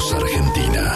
Llamamos Argentina.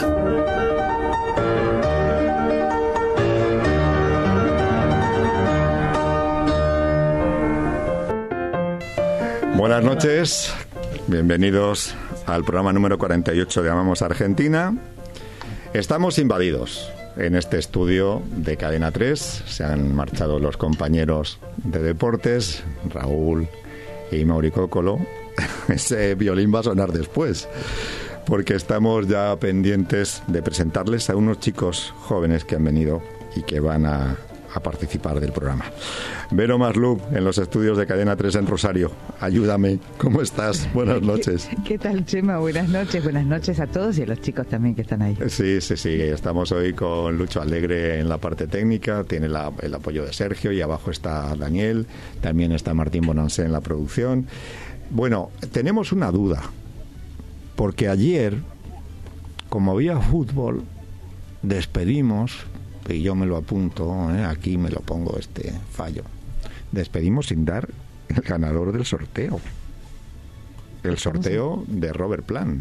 Buenas noches, bienvenidos al programa número 48 de Llamamos Argentina. Estamos invadidos en este estudio de Cadena 3. Se han marchado los compañeros de deportes, Raúl y Mauri Cóccolo. Ese violín va a sonar después, porque estamos ya pendientes de presentarles a unos chicos jóvenes que han venido y que van a participar del programa. Vero Maslup, en los estudios de Cadena 3 en Rosario. Ayúdame, ¿cómo estás? Buenas noches. ¿Qué tal, Chema? Buenas noches a todos y a los chicos también que están ahí. Sí, estamos hoy con Lucho Alegre en la parte técnica, tiene el apoyo de Sergio y abajo está Daniel, también está Martín Bonansé en la producción. Bueno, tenemos una duda, porque ayer, como había fútbol, despedimos, y yo me lo apunto, aquí me lo pongo este fallo, despedimos sin dar el ganador del sorteo. El sorteo de Robert Plant.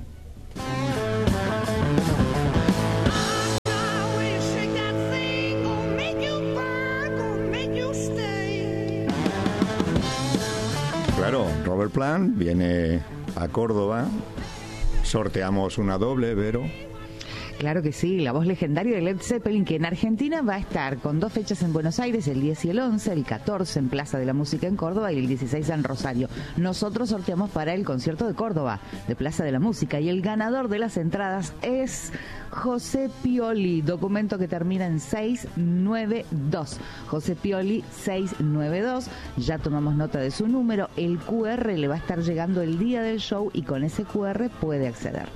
Claro, Robert Plant viene a Córdoba, sorteamos una doble, Vero. Claro que sí, la voz legendaria de Led Zeppelin, que en Argentina va a estar con 2 fechas en Buenos Aires, el 10 y el 11, el 14 en Plaza de la Música en Córdoba y el 16 en Rosario. Nosotros sorteamos para el concierto de Córdoba, de Plaza de la Música, y el ganador de las entradas es José Pioli, documento que termina en 692. José Pioli 692, ya tomamos nota de su número, el QR le va a estar llegando el día del show y con ese QR puede acceder.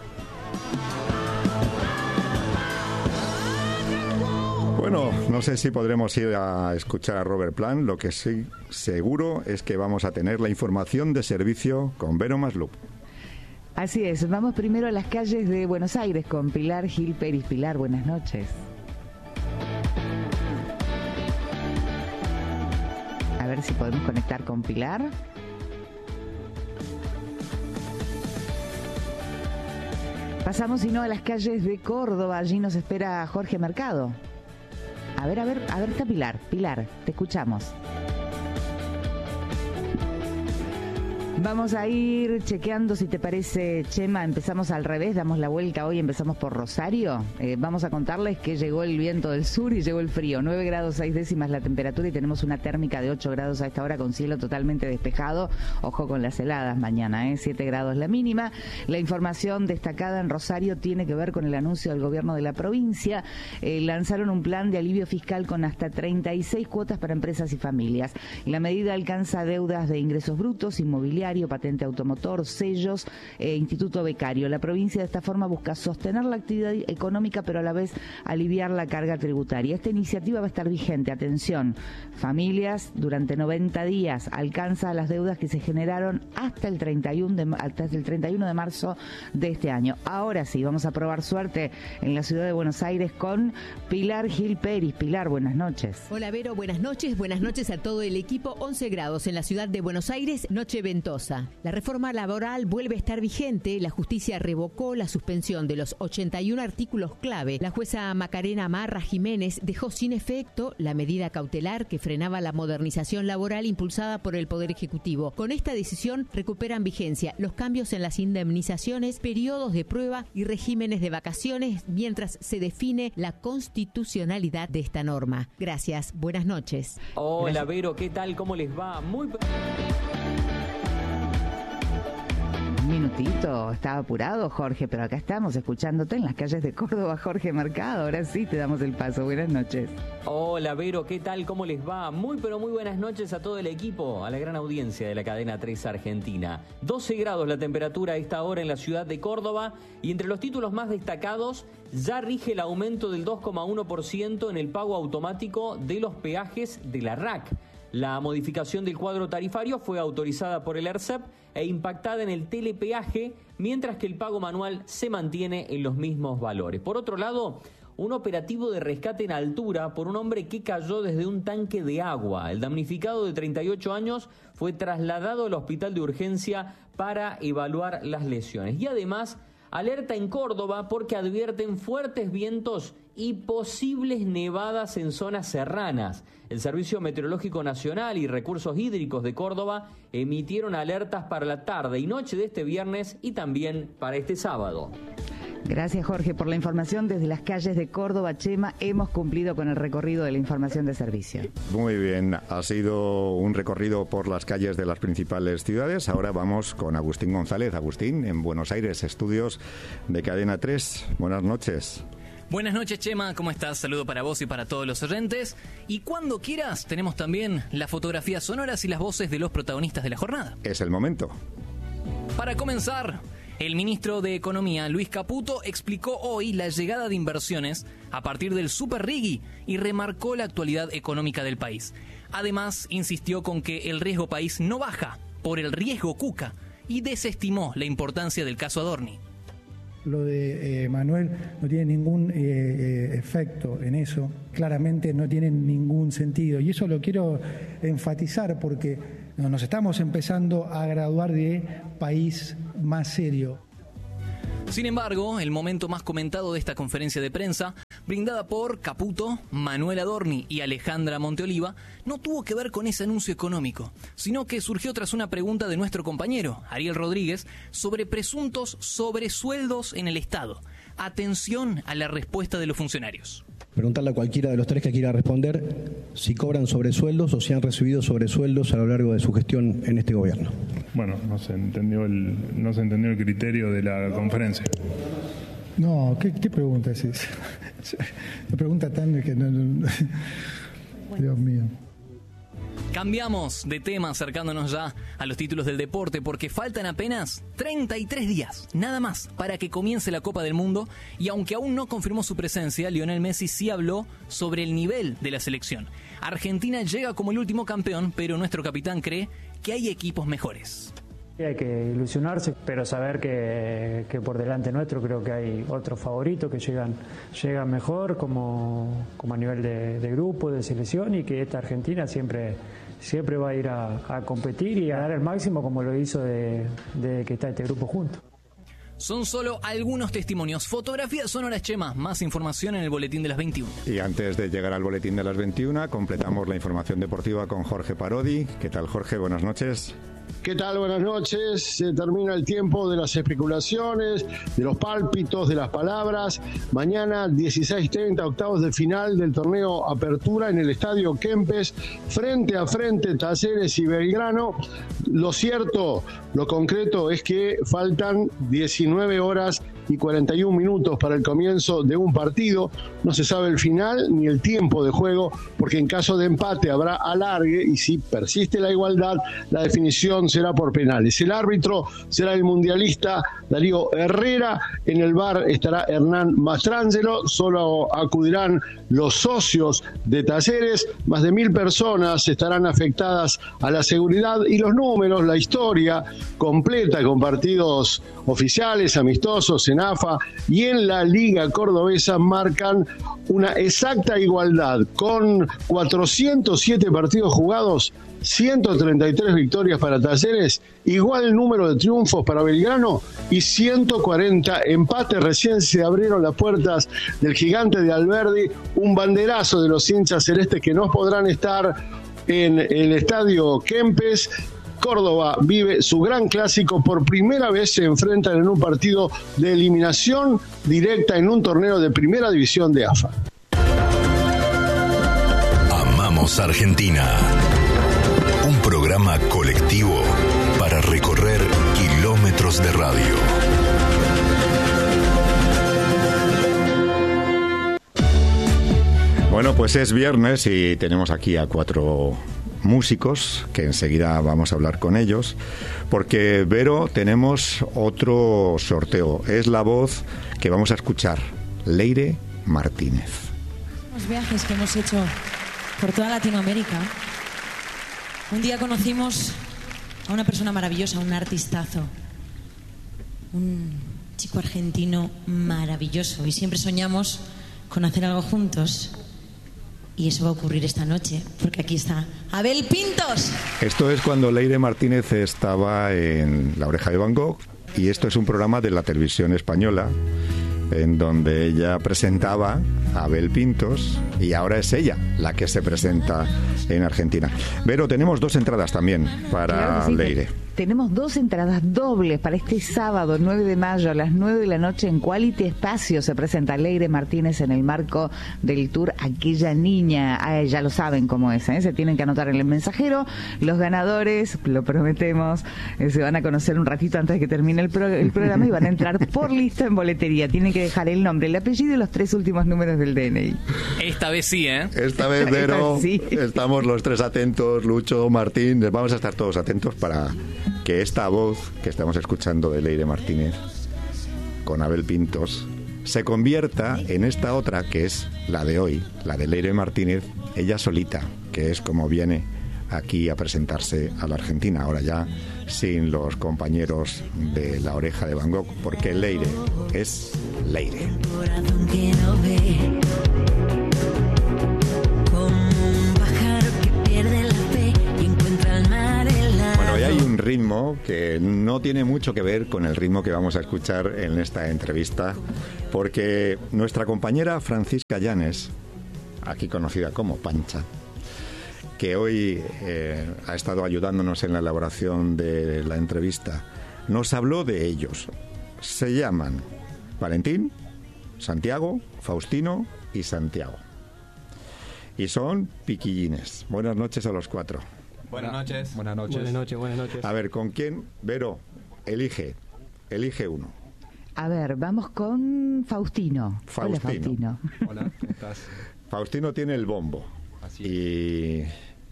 Bueno, no sé si podremos ir a escuchar a Robert Plant. Lo que sí seguro es que vamos a tener la información de servicio con Vero Maslup. Así es, vamos primero a las calles de Buenos Aires con Pilar Gil Peris. Pilar, buenas noches. A ver si podemos conectar con Pilar. Pasamos, si no, a las calles de Córdoba. Allí nos espera Jorge Mercado. A ver, está Pilar. Pilar, te escuchamos. Vamos a ir chequeando, si te parece, Chema. Empezamos al revés, damos la vuelta hoy, empezamos por Rosario. Vamos a contarles que llegó el viento del sur y llegó el frío. 9 grados 6 décimas la temperatura y tenemos una térmica de 8 grados a esta hora con cielo totalmente despejado. Ojo con las heladas mañana, 7 grados la mínima. La información destacada en Rosario tiene que ver con el anuncio del gobierno de la provincia. Lanzaron un plan de alivio fiscal con hasta 36 cuotas para empresas y familias. La medida alcanza deudas de ingresos brutos, inmobiliarios, patente automotor, sellos, instituto becario. La provincia de esta forma busca sostener la actividad económica, pero a la vez aliviar la carga tributaria. Esta iniciativa va a estar vigente, atención, familias, durante 90 días, alcanza las deudas que se generaron hasta el 31 de marzo de este año. Ahora sí, vamos a probar suerte en la ciudad de Buenos Aires con Pilar Gil Peris. Pilar, buenas noches. Hola, Vero, buenas noches a todo el equipo. 11 grados en la ciudad de Buenos Aires, noche ventosa. La reforma laboral vuelve a estar vigente. La justicia revocó la suspensión de los 81 artículos clave. La jueza Macarena Marra Jiménez dejó sin efecto la medida cautelar que frenaba la modernización laboral impulsada por el Poder Ejecutivo. Con esta decisión recuperan vigencia los cambios en las indemnizaciones, periodos de prueba y regímenes de vacaciones, mientras se define la constitucionalidad de esta norma. Gracias, buenas noches. Hola, Vero, ¿qué tal? ¿Cómo les va? Minutito, estaba apurado, Jorge, pero acá estamos escuchándote en las calles de Córdoba, Jorge Mercado. Ahora sí te damos el paso. Buenas noches. Hola, Vero, ¿qué tal? ¿Cómo les va? Muy buenas noches a todo el equipo, a la gran audiencia de la Cadena 3 Argentina. 12 grados la temperatura a esta hora en la ciudad de Córdoba y entre los títulos más destacados ya rige el aumento del 2,1% en el pago automático de los peajes de la RAC. La modificación del cuadro tarifario fue autorizada por el ERCEP e impactada en el telepeaje, mientras que el pago manual se mantiene en los mismos valores. Por otro lado, un operativo de rescate en altura por un hombre que cayó desde un tanque de agua. El damnificado de 38 años fue trasladado al hospital de urgencia para evaluar las lesiones. Y además Alerta en Córdoba porque advierten fuertes vientos y posibles nevadas en zonas serranas. El Servicio Meteorológico Nacional y Recursos Hídricos de Córdoba emitieron alertas para la tarde y noche de este viernes y también para este sábado. Gracias, Jorge, por la información desde las calles de Córdoba. Chema, hemos cumplido con el recorrido de la información de servicio. Muy bien, ha sido un recorrido por las calles de las principales ciudades. Ahora vamos con Agustín González. Agustín, en Buenos Aires, estudios de Cadena 3. Buenas noches. Buenas noches, Chema, ¿cómo estás? Saludo para vos y para todos los oyentes. Y cuando quieras, tenemos también las fotografías sonoras y las voces de los protagonistas de la jornada. Es el momento. Para comenzar, el ministro de Economía, Luis Caputo, explicó hoy la llegada de inversiones a partir del Super Riggi y remarcó la actualidad económica del país. Además, insistió con que el riesgo país no baja por el riesgo Cuca y desestimó la importancia del caso Adorni. Lo de Manuel no tiene ningún efecto en eso, claramente no tiene ningún sentido. Y eso lo quiero enfatizar porque nos estamos empezando a graduar de país más serio. Sin embargo, el momento más comentado de esta conferencia de prensa, brindada por Caputo, Manuel Adorni y Alejandra Monteoliva, no tuvo que ver con ese anuncio económico, sino que surgió tras una pregunta de nuestro compañero, Ariel Rodríguez, sobre presuntos sobresueldos en el Estado. Atención a la respuesta de los funcionarios. Preguntarle a cualquiera de los tres que quiera responder si cobran sobresueldos o si han recibido sobresueldos a lo largo de su gestión en este gobierno. Bueno, no se entendió el criterio de la conferencia. No, ¿qué pregunta es esa? La pregunta tan que no. Dios mío. Cambiamos de tema acercándonos ya a los títulos del deporte porque faltan apenas 33 días, nada más, para que comience la Copa del Mundo y aunque aún no confirmó su presencia, Lionel Messi sí habló sobre el nivel de la selección. Argentina llega como el último campeón, pero nuestro capitán cree que hay equipos mejores. Hay que ilusionarse, pero saber que por delante nuestro creo que hay otros favoritos que llegan mejor como a nivel de grupo, de selección y que esta Argentina siempre va a ir a competir y a dar el máximo como lo hizo de que está este grupo junto. Son solo algunos testimonios. Fotografías sonoras, Chema. Más información en el boletín de las 21. Y antes de llegar al boletín de las 21, completamos la información deportiva con Jorge Parodi. ¿Qué tal, Jorge? Buenas noches. ¿Qué tal? Buenas noches. Se termina el tiempo de las especulaciones, de los pálpitos, de las palabras. Mañana 16:30, octavos de final del torneo Apertura en el Estadio Kempes, frente a frente Talleres y Belgrano. Lo cierto, lo concreto es que faltan 19 horas y 41 minutos para el comienzo de un partido. No se sabe el final ni el tiempo de juego, porque en caso de empate habrá alargue y si persiste la igualdad, la definición será por penales. El árbitro será el mundialista Darío Herrera. En el VAR estará Hernán Mastrangelo. Solo acudirán los socios de Talleres. Más de 1.000 personas estarán afectadas a la seguridad y los números, la historia completa con partidos oficiales, amistosos, en AFA y en la Liga Cordobesa marcan una exacta igualdad con 407 partidos jugados, 133 victorias para Talleres, igual número de triunfos para Belgrano y 140 empates. Recién se abrieron las puertas del Gigante de Alberdi, un banderazo de los hinchas celestes que no podrán estar en el Estadio Kempes. Córdoba vive su gran clásico, por primera vez se enfrentan en un partido de eliminación directa en un torneo de primera división de AFA. Amamos Argentina, un programa colectivo para recorrer kilómetros de radio. Bueno, pues es viernes y tenemos aquí a 4 músicos que enseguida vamos a hablar con ellos, porque, Vero, tenemos otro sorteo. Es la voz que vamos a escuchar, Leire Martínez. Los viajes que hemos hecho por toda Latinoamérica, un día conocimos a una persona maravillosa, un artistazo, un chico argentino maravilloso, y siempre soñamos con hacer algo juntos. Y eso va a ocurrir esta noche, porque aquí está Abel Pintos. Esto es cuando Leire Martínez estaba en La Oreja de Van Gogh, y esto es un programa de la televisión española en donde ella presentaba a Abel Pintos y ahora es ella la que se presenta en Argentina. Vero, tenemos 2 entradas también para Claro que sí, Leire. Tenemos 2 entradas dobles para este sábado 9 de mayo a las 9 de la noche en Quality Espacio. Se presenta Leire Martínez en el marco del tour Aquella Niña. Ya lo saben cómo es, ¿eh? Se tienen que anotar en el mensajero. Los ganadores, lo prometemos, se van a conocer un ratito antes de que termine el programa y van a entrar por lista en boletería. Tienen que dejar el nombre, el apellido y los 3 últimos números del DNI. Esta vez sí, ¿eh? Esta vez, Vero, Sí. estamos los 3 atentos, Lucho, Martín, vamos a estar todos atentos para que esta voz que estamos escuchando de Leire Martínez con Abel Pintos se convierta en esta otra que es la de hoy, la de Leire Martínez, ella solita, que es como viene aquí a presentarse a la Argentina, ahora ya sin los compañeros de La Oreja de Van Gogh, porque Leire es Leire. Corazón que no ve, como un pájaro que pierde la fe y encuentra al mar helado. Bueno, y hay un ritmo que no tiene mucho que ver con el ritmo que vamos a escuchar en esta entrevista, porque nuestra compañera Francisca Llanes, aquí conocida como Pancha, que hoy ha estado ayudándonos en la elaboración de la entrevista, nos habló de ellos. Se llaman Valentín, Santiago, Faustino y Santiago. Y son piquillines. Buenas noches a los 4. Buenas noches. Buenas noches. Buenas noches, buenas noches. A ver, ¿con quién? Vero, elige uno. A ver, vamos con Faustino. Hola, Faustino. Hola, ¿cómo estás? Faustino tiene el bombo. Así es. Y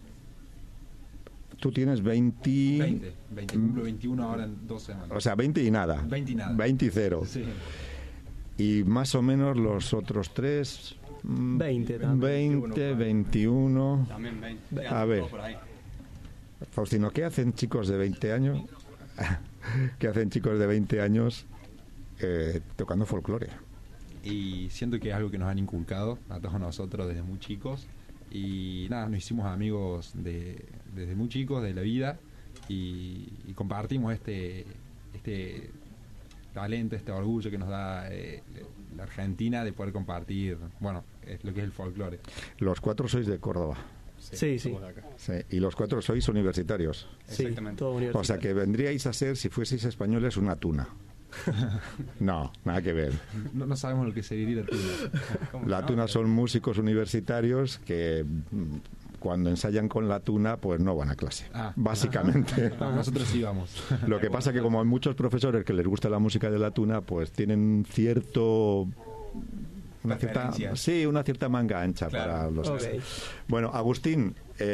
tú tienes 20... cumplo 21 ahora en 2 semanas. O sea, 20 y nada. 20 y nada. 20 y 0. Sí. Y más o menos los otros 3... 20 también. 20, 21... También 20. A ver, Faustino, ¿qué hacen chicos de 20 años? ¿Qué hacen chicos de 20 años tocando folclore? Y siento que es algo que nos han inculcado a todos nosotros desde muy chicos. Y nada, nos hicimos amigos desde muy chicos de la vida y compartimos este talento, este orgullo que nos da la Argentina de poder compartir, bueno, es lo que es el folclore. Los 4 sois de Córdoba. Sí. Sí, y los 4 sois universitarios. Exactamente. Todo universitario. O sea que vendríais a ser, si fueseis españoles, una tuna. No, nada que ver. No sabemos lo que sería la tuna. La tuna son músicos universitarios que cuando ensayan con la tuna pues no van a clase, básicamente. No, nosotros sí vamos. Lo que pasa que como hay muchos profesores que les gusta la música de la tuna, pues tienen una cierta manga ancha, claro, para los... Okay. Bueno, Agustín,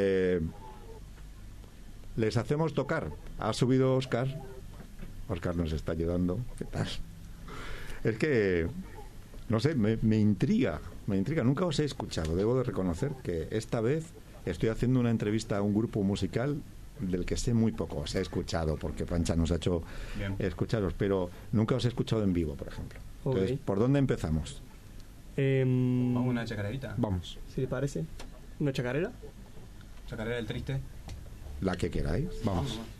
les hacemos tocar. ¿Ha subido Óscar? Óscar nos está ayudando. ¿Qué tal? Es que, no sé, me intriga. Nunca os he escuchado. Debo de reconocer que esta vez estoy haciendo una entrevista a un grupo musical del que sé muy poco. Os he escuchado porque Pancha nos ha hecho escucharos, pero nunca os he escuchado en vivo, por ejemplo. Entonces, Okay. ¿por dónde empezamos? ¿Vamos a una chacarerita? Vamos. ¿Si te parece? ¿Una chacarera? ¿Chacarera del triste? La que queráis. Vamos.